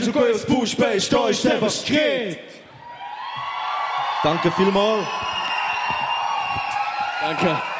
so gut als Pushbass, da ist einfach Skret. Danke vielmals. Danke.